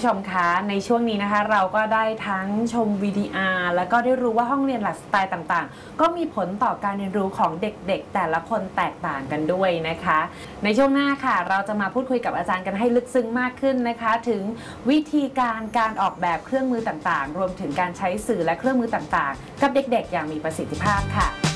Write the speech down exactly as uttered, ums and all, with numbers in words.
ผู้ชมคะในช่วงนี้นะคะเราก็ได้ทั้งชม วี ที อาร์ แล้วก็ได้รู้ว่าห้องเรียนหลักสไตล์ต่างๆก็มีผลต่อการเรียนรู้ของเด็กๆแต่ละคนแตกต่างกันด้วยนะคะในช่วงหน้าค่ะเราจะมาพูดคุยกับอาจารย์กันให้ลึกซึ้งมากขึ้นนะคะถึงวิธีการการออกแบบเครื่องมือต่างๆรวมถึงการใช้สื่อและเครื่องมือต่างๆกับเด็กๆอย่างมีประสิทธิภาพค่ะ